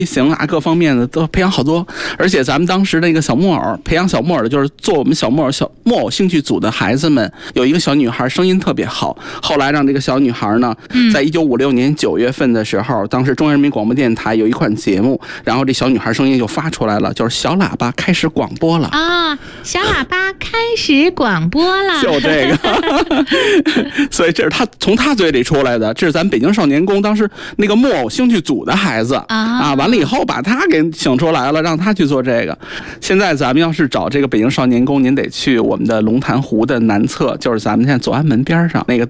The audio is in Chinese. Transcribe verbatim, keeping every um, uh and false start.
行啊，各方面的都培养好多。而且咱们当时那个小木偶，培养小木偶的就是做我们小木偶小木偶兴趣组的孩子们，有一个小女孩声音特别好，后来让这个小女孩呢，在一九五六年九月份的时候，当时中央人民广播电台有一款节目，然后这小女孩声音就发出来了，就是小喇叭开始广播了啊、哦，小喇叭开始广播了， 就这个。所以这是他从他嘴里出来的，这是咱北京少年宫当时那个木偶兴趣组的孩子啊，啊完了以后把他给请出来了，让他去做这个。现在咱们要是找这个北京少年宫，您得去我们的龙潭湖的南侧，就是咱们现在左安门边上那个